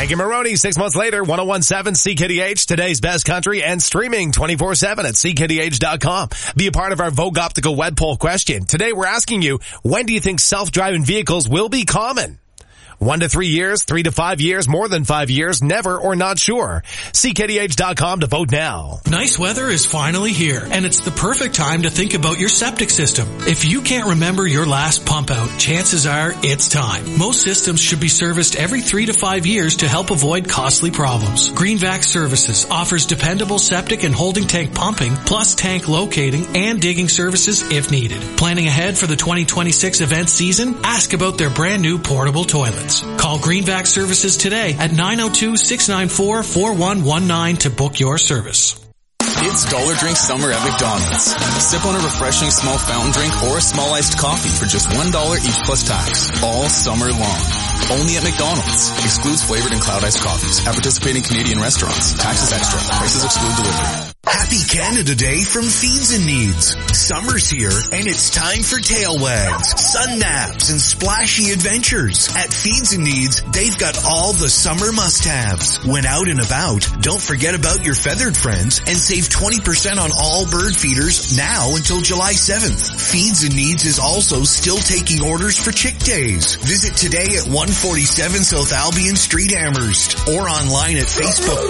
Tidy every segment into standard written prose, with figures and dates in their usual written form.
Maggie Maroney, 6 months later, 101.7 CKDH, today's best country, and streaming 24/7 at CKDH.com. Be a part of our Vogue Optical Web Poll question. Today we're asking you, when do you think self-driving vehicles will be common? 1 to 3 years, 3 to 5 years, more than 5 years, never or not sure. CKDH.com to vote now. Nice weather is finally here, and it's the perfect time to think about your septic system. If you can't remember your last pump out, chances are it's time. Most systems should be serviced every 3 to 5 years to help avoid costly problems. Greenvac Services offers dependable septic and holding tank pumping, plus tank locating and digging services if needed. Planning ahead for the 2026 event season? Ask about their brand new portable toilets. Call Greenvac Services today at 902-694-4119 to book your service. It's Dollar Drink Summer at McDonald's. Sip on a refreshing small fountain drink or a small iced coffee for just $1 each plus tax, all summer long. Only at McDonald's. Excludes flavored and cloud iced coffees at participating Canadian restaurants. Taxes extra. Prices exclude delivery. Happy Canada Day from Feeds and Needs. Summer's here and it's time for tail wags, sun naps, and splashy adventures. At Feeds and Needs, they've got all the summer must-haves. When out and about, don't forget about your feathered friends and save 20% on all bird feeders now until July 7th. Feeds and Needs is also still taking orders for Chick Days. Visit today at 147 South Albion Street, Amherst, or online at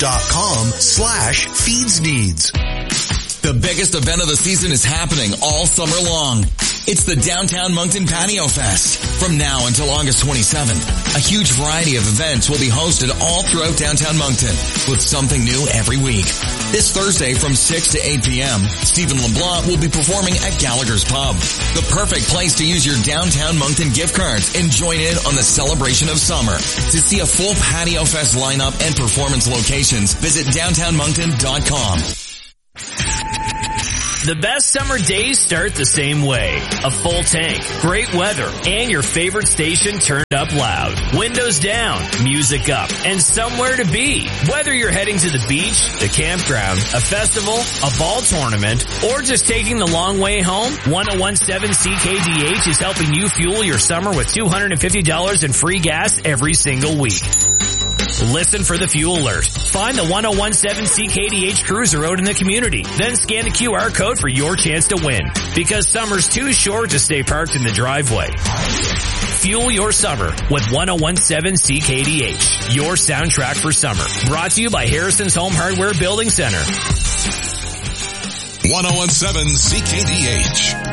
facebook.com/feedsneeds. The biggest event of the season is happening all summer long. It's the Downtown Moncton Patio Fest from now until August 27th. A huge variety of events will be hosted all throughout downtown Moncton with something new every week. This Thursday from 6 to 8 p.m., Stephen LeBlanc will be performing at Gallagher's Pub. The perfect place to use your downtown Moncton gift cards and join in on the celebration of summer. To see a full Patio Fest lineup and performance locations, visit downtownmoncton.com. The best summer days start the same way. A full tank, great weather, and your favorite station turned up loud. Windows down, music up, and somewhere to be. Whether you're heading to the beach, the campground, a festival, a ball tournament, or just taking the long way home, 101.7 CKDH is helping you fuel your summer with $250 in free gas every single week. Listen for the fuel alert. Find the 101.7 CKDH cruiser out in the community. Then scan the QR code for your chance to win. Because summer's too short to stay parked in the driveway. Fuel your summer with 101.7 CKDH. Your soundtrack for summer. Brought to you by Harrison's Home Hardware Building Center. 101.7 CKDH.